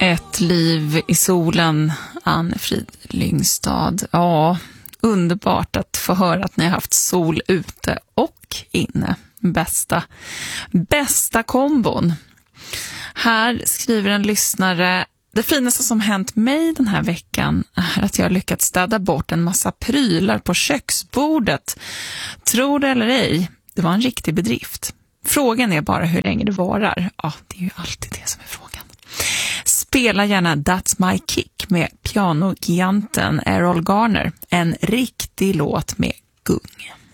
Ett liv i solen, Anne-Frid Lyngstad. Ja, underbart att få höra att ni har haft sol ute och inne. Bästa kombon. Här skriver en lyssnare: det finaste som hänt mig den här veckan är att jag har lyckats städa bort en massa prylar på köksbordet. Tror det eller ej, det var en riktig bedrift. Frågan är bara hur länge det varar. Ja, det är ju alltid det som är frågan. Spela gärna That's My Kick med pianogiganten Errol Garner. En riktig låt med gung.